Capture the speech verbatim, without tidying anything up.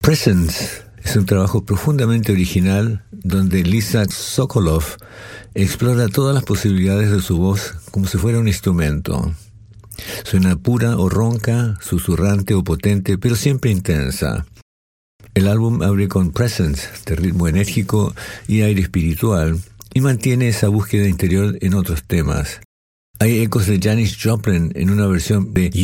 Presence es un trabajo profundamente original donde Lisa Sokolow explora todas las posibilidades de su voz como si fuera un instrumento. Suena pura o ronca, susurrante o potente, pero siempre intensa. El álbum abre con Presence, de ritmo enérgico y aire espiritual, y mantiene esa búsqueda interior en otros temas. Hay ecos de Janis Joplin en una versión de